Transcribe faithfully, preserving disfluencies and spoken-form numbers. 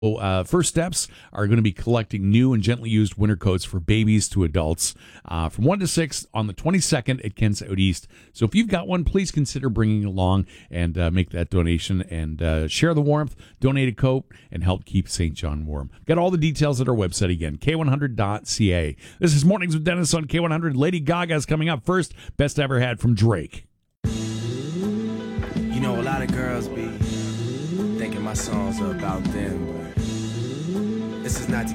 Uh, first steps are going to be collecting new and gently used winter coats for babies to adults uh, from one to six on the twenty-second at Ken Out East. So if you've got one, please consider bringing it along and uh, make that donation and uh, share the warmth, donate a coat, and help keep Saint John warm. Got all the details at our website again, K one hundred dot C A. This is Mornings with Dennis on K one hundred. Lady Gaga's coming up first. Best Ever Had from Drake. You know, a lot of girls be thinking my songs are about them, but this is not to